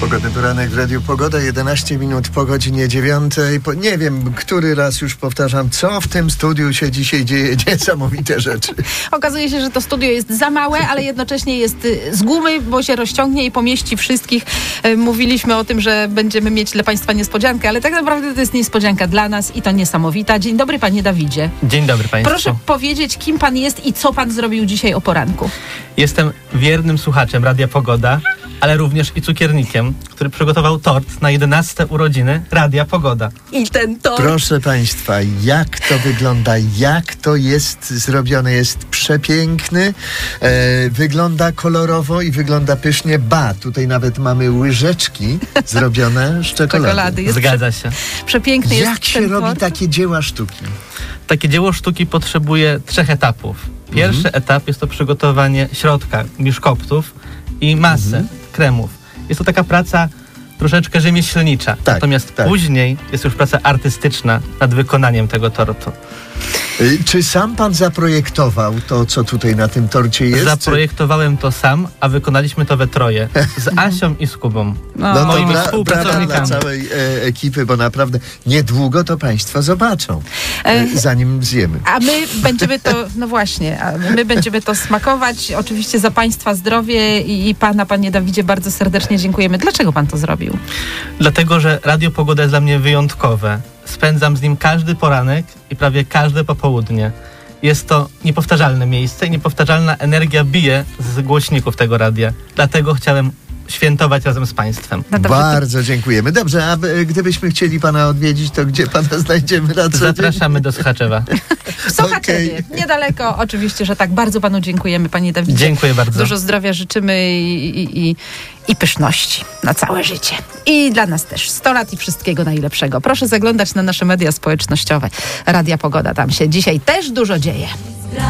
Pogodny poranek w Radiu Pogoda, 11 minut po godzinie 9. Nie wiem, który raz już powtarzam, co w tym studiu się dzisiaj dzieje. Niesamowite rzeczy. Okazuje się, że to studio jest za małe, ale jednocześnie jest z gumy, bo się rozciągnie i pomieści wszystkich. Mówiliśmy o tym, że będziemy mieć dla Państwa niespodziankę, ale tak naprawdę to jest niespodzianka dla nas i to niesamowita. Dzień dobry, panie Dawidzie. Dzień dobry Państwu. Proszę powiedzieć, kim pan jest i co pan zrobił dzisiaj o poranku. Jestem wiernym słuchaczem Radia Pogoda, ale również i cukiernikiem, który przygotował tort na 11 urodziny Radia Pogoda. I ten tort... Proszę Państwa, jak to wygląda, jak to jest zrobione, jest przepiękny, wygląda kolorowo i wygląda pysznie. Tutaj nawet mamy łyżeczki zrobione z czekolady. Zgadza się. Przepiękny jest Jak się ten robi tort? takie dzieła sztuki? Takie dzieło sztuki potrzebuje 3 etapów. Pierwszy etap jest to przygotowanie środka, biszkoptów i masy, kremów. Jest to taka praca troszeczkę rzemieślnicza. Tak, Natomiast tak. później jest już praca artystyczna nad wykonaniem tego tortu. Czy sam pan zaprojektował to, co tutaj na tym torcie jest? Zaprojektowałem to sam, a wykonaliśmy to we troje. Z Asią i z Kubą. No moimi to brawa współpracownikami. dla całej ekipy, bo naprawdę niedługo to Państwo zobaczą, zanim zjemy. A my będziemy to, no właśnie, my będziemy to smakować. Oczywiście za Państwa zdrowie i pana, panie Dawidzie, bardzo serdecznie dziękujemy. Dlaczego pan to zrobił? Dlatego, że Radio Pogoda jest dla mnie wyjątkowe. Spędzam z nim każdy poranek i prawie każde popołudnie. Jest to niepowtarzalne miejsce i niepowtarzalna energia bije z głośników tego radia. Dlatego chciałem świętować razem z Państwem. No dobrze, Bardzo dziękujemy. Dobrze, a gdybyśmy chcieli pana odwiedzić, to gdzie pana znajdziemy na co dzień? Zapraszamy do Sochaczewa. w Sochaczewie, niedaleko. Oczywiście, że tak. Bardzo panu dziękujemy, panie Dawidzie. Dziękuję bardzo. Dużo zdrowia życzymy i pyszności na całe życie. I dla nas też 100 lat i wszystkiego najlepszego. Proszę zaglądać na nasze media społecznościowe. Radia Pogoda, tam się dzisiaj też dużo dzieje.